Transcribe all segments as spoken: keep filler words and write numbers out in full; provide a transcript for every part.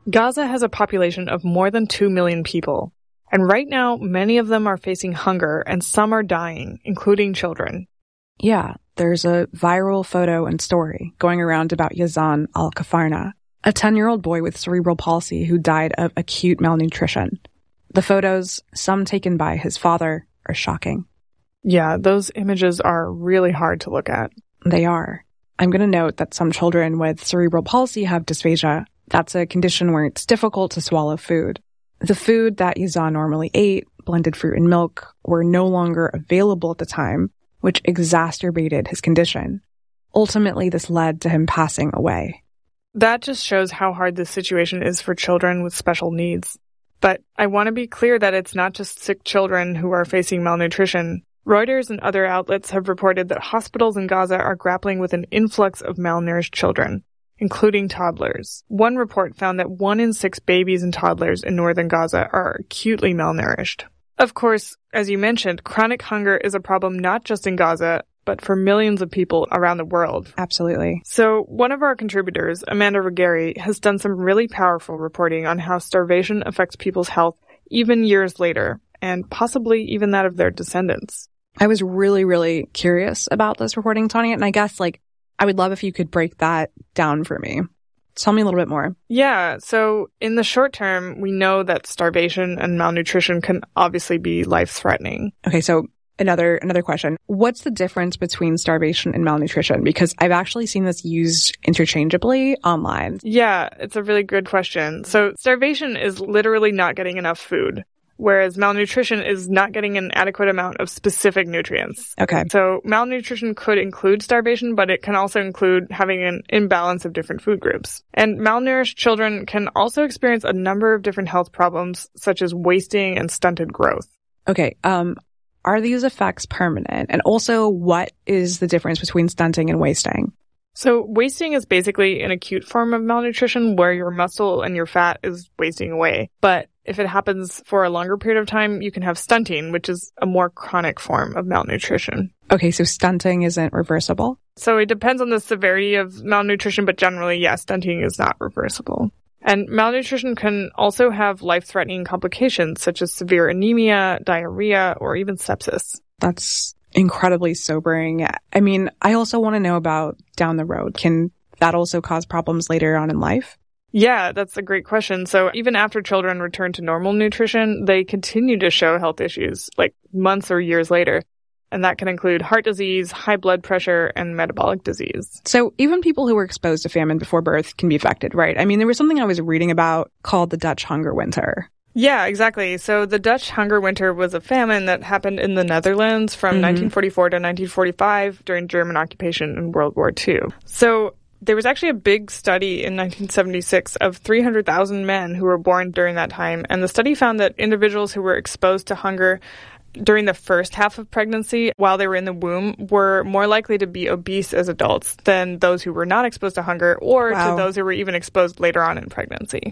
Gaza has a population of more than two million people. And right now, many of them are facing hunger and some are dying, including children. Yeah, there's a viral photo and story going around about Yazan Al-Kafarna, a ten-year-old boy with cerebral palsy who died of acute malnutrition. The photos, some taken by his father, are shocking. Yeah, those images are really hard to look at. They are. I'm going to note that some children with cerebral palsy have dysphagia. That's a condition where it's difficult to swallow food. The food that Yazan normally ate, blended fruit and milk, were no longer available at the time, which exacerbated his condition. Ultimately, this led to him passing away. That just shows how hard this situation is for children with special needs. But I want to be clear that it's not just sick children who are facing malnutrition. Reuters and other outlets have reported that hospitals in Gaza are grappling with an influx of malnourished children, including toddlers. One report found that one in six babies and toddlers in northern Gaza are acutely malnourished. Of course, as you mentioned, chronic hunger is a problem not just in Gaza, but for millions of people around the world. Absolutely. So one of our contributors, Amanda Ruggieri, has done some really powerful reporting on how starvation affects people's health even years later, and possibly even that of their descendants. I was really, really curious about this reporting, Tanya, and I guess, like, I would love if you could break that down for me. Tell me a little bit more. Yeah, so in the short term, we know that starvation and malnutrition can obviously be life-threatening. Okay, so another another question. What's the difference between starvation and malnutrition? Because I've actually seen this used interchangeably online. Yeah, it's a really good question. So starvation is literally not getting enough food, whereas malnutrition is not getting an adequate amount of specific nutrients. Okay. So malnutrition could include starvation, but it can also include having an imbalance of different food groups. And malnourished children can also experience a number of different health problems, such as wasting and stunted growth. Okay, um, are these effects permanent? And also, what is the difference between stunting and wasting? So wasting is basically an acute form of malnutrition where your muscle and your fat is wasting away. But if it happens for a longer period of time, you can have stunting, which is a more chronic form of malnutrition. Okay, so stunting isn't reversible? So it depends on the severity of malnutrition, but generally, yes, stunting is not reversible. And malnutrition can also have life-threatening complications such as severe anemia, diarrhea, or even sepsis. That's incredibly sobering. I mean, I also want to know about down the road. Can that also cause problems later on in life? Yeah, that's a great question. So even after children return to normal nutrition, they continue to show health issues, like months or years later. And that can include heart disease, high blood pressure, and metabolic disease. So even people who were exposed to famine before birth can be affected, right? I mean, there was something I was reading about called the Dutch hunger winter. Yeah, exactly. So the Dutch hunger winter was a famine that happened in the Netherlands from mm-hmm. nineteen forty-four to nineteen forty-five during German occupation in World War Two. So there was actually a big study in nineteen seventy-six of three hundred thousand men who were born during that time. And the study found that individuals who were exposed to hunger during the first half of pregnancy, while they were in the womb, were more likely to be obese as adults than those who were not exposed to hunger or wow. to those who were even exposed later on in pregnancy.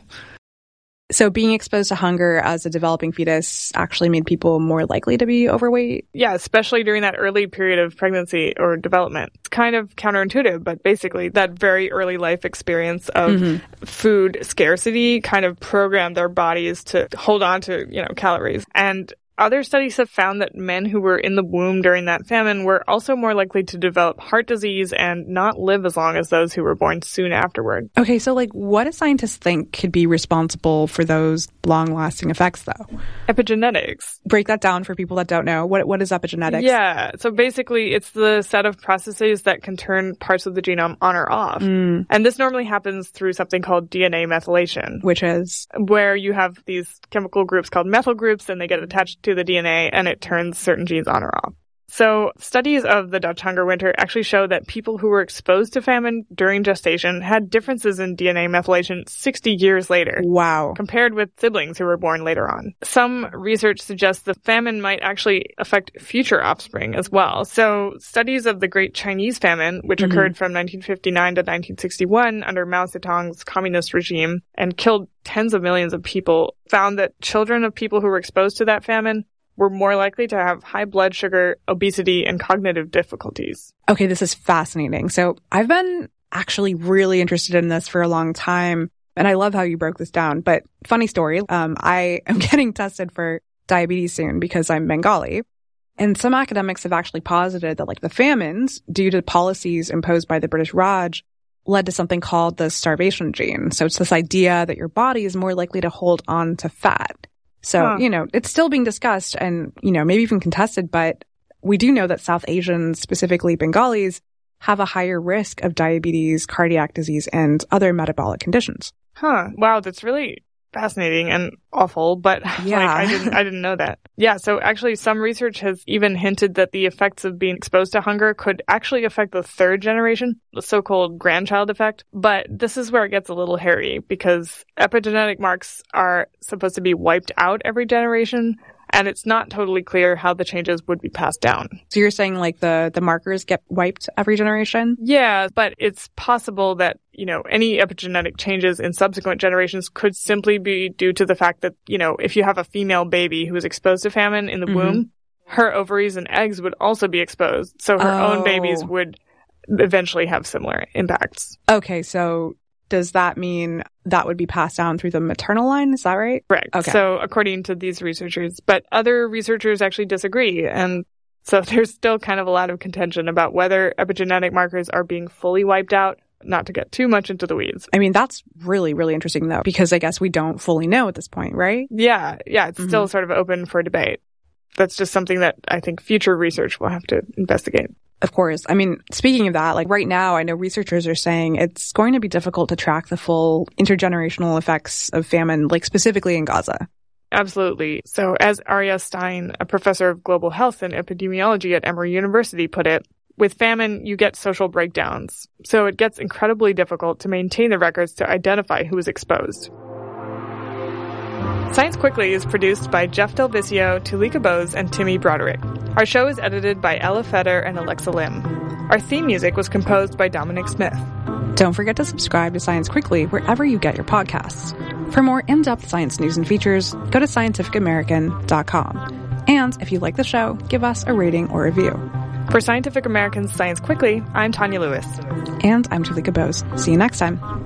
So being exposed to hunger as a developing fetus actually made people more likely to be overweight? Yeah, especially during that early period of pregnancy or development. It's kind of counterintuitive, but basically that very early life experience of mm-hmm. food scarcity kind of programmed their bodies to hold on to, you know, calories. And other studies have found that men who were in the womb during that famine were also more likely to develop heart disease and not live as long as those who were born soon afterward. Okay, so like what do scientists think could be responsible for those long-lasting effects, though? Epigenetics. Break that down for people that don't know. What What is epigenetics? Yeah, so basically it's the set of processes that can turn parts of the genome on or off. Mm. And this normally happens through something called D N A methylation. Which is? Where you have these chemical groups called methyl groups and they get attached to the D N A and it turns certain genes on or off. So studies of the Dutch hunger winter actually show that people who were exposed to famine during gestation had differences in D N A methylation sixty years later. Wow. Compared with siblings who were born later on. Some research suggests the famine might actually affect future offspring as well. So studies of the Great Chinese Famine, which mm-hmm. occurred from nineteen fifty-nine to nineteen sixty-one under Mao Zedong's communist regime and killed tens of millions of people, found that children of people who were exposed to that famine were more likely to have high blood sugar, obesity, and cognitive difficulties. Okay, this is fascinating. So I've been actually really interested in this for a long time. And I love how you broke this down. But funny story, um, I am getting tested for diabetes soon because I'm Bengali. And some academics have actually posited that like the famines, due to policies imposed by the British Raj, led to something called the starvation gene. So it's this idea that your body is more likely to hold on to fat. So, huh. you know, it's still being discussed and, you know, maybe even contested, but we do know that South Asians, specifically Bengalis, have a higher risk of diabetes, cardiac disease, and other metabolic conditions. Huh. Wow, that's really fascinating and awful, but yeah. like I didn't I didn't know that. Yeah, so actually some research has even hinted that the effects of being exposed to hunger could actually affect the third generation, the so-called grandchild effect. But this is where it gets a little hairy because epigenetic marks are supposed to be wiped out every generation. And it's not totally clear how the changes would be passed down. So you're saying like the, the markers get wiped every generation? Yeah, but it's possible that, you know, any epigenetic changes in subsequent generations could simply be due to the fact that, you know, if you have a female baby who is exposed to famine in the mm-hmm. womb, her ovaries and eggs would also be exposed. So her oh. own babies would eventually have similar impacts. Okay, so does that mean that would be passed down through the maternal line? Is that right? Correct. Okay. So according to these researchers, but other researchers actually disagree. And so there's still kind of a lot of contention about whether epigenetic markers are being fully wiped out, not to get too much into the weeds. I mean, that's really, really interesting, though, because I guess we don't fully know at this point, right? Yeah. Yeah. It's mm-hmm. still sort of open for debate. That's just something that I think future research will have to investigate. Of course. I mean, speaking of that, like right now, I know researchers are saying it's going to be difficult to track the full intergenerational effects of famine, like specifically in Gaza. Absolutely. So as Arya Stein, a professor of global health and epidemiology at Emory University, put it, with famine, you get social breakdowns. So it gets incredibly difficult to maintain the records to identify who is exposed. Science Quickly is produced by Jeff Del Vicio, Tulika Bose, and Timmy Broderick. Our show is edited by Ella Feder and Alexa Lim. Our theme music was composed by Dominic Smith. Don't forget to subscribe to Science Quickly wherever you get your podcasts. For more in-depth science news and features, go to scientific american dot com. And if you like the show, give us a rating or review. For Scientific American's Science Quickly, I'm Tanya Lewis. And I'm Tulika Bose. See you next time.